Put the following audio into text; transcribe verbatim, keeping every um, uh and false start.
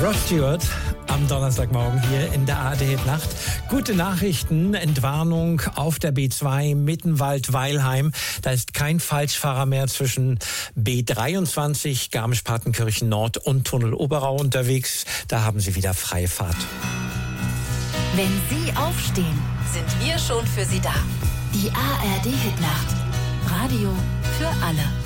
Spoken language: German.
Rod Stewart am Donnerstagmorgen hier in der A R D-Nacht. Gute Nachrichten, Entwarnung auf der B zwei Mittenwald-Weilheim. Da ist kein Falschfahrer mehr zwischen B dreiundzwanzig, Garmisch-Partenkirchen Nord und Tunnel Oberau unterwegs. Da haben Sie wieder freie Fahrt. Wenn Sie aufstehen, sind wir schon für Sie da. Die A R D-Hitnacht. Radio für alle.